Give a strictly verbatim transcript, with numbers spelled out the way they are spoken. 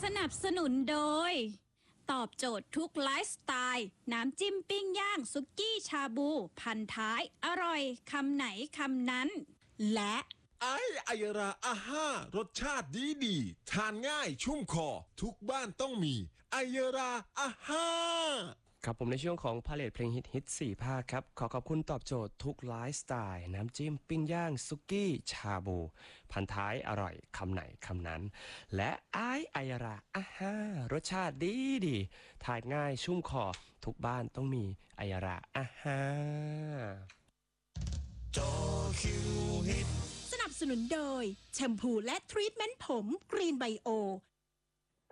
สนับสนุนโดยตอบโจทย์ทุกไลฟ์สไตล์น้ำจิ้มปิ้งย่างซุกี้ชาบูพันท้ายอร่อยคำไหนคำนั้นและไอไอยราอาห้ารสชาติดีดีทานง่ายชุ่มคอทุกบ้านต้องมีไอยราอาห้าครับผมในช่วงของพาเลทเพลงฮิตฮิตสี่ภาคครับขอขอบคุณตอบโจทย์ทุกไลฟ์สไตล์น้ำจิ้มปิ้งย่างซุกี้ชาบูพันท้ายอร่อยคำไหนคำนั้นและไอไอยราอาห้ารสชาติดีดีทานง่ายชุ่มคอทุกบ้านต้องมีไอยราอาห้าจอคิวฮิตสนับสนุนโดยแชมพูและทรีทเมนต์ผมกรีนไบโอ